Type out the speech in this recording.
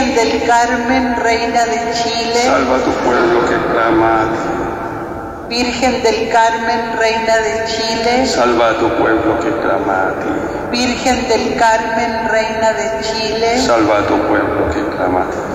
Virgen del Carmen, Reina de Chile, salva a tu pueblo que clama a ti. Virgen del Carmen, Reina de Chile, Salva a tu pueblo que clama a ti. Virgen del Carmen, Reina de Chile, Salva a tu pueblo que clama a ti.